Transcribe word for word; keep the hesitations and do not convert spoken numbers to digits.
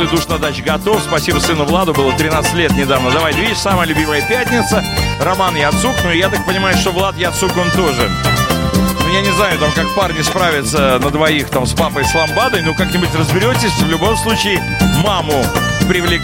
Душ на даче готов. Спасибо сыну Владу, было тринадцать лет недавно. Давай, движ, самая любимая пятница. Роман Яцук, ну я так понимаю, что Влад Яцук, он тоже. Ну я не знаю, там как парни справятся на двоих там с папой с ламбадой, ну как-нибудь разберетесь. В любом случае, маму привлекать.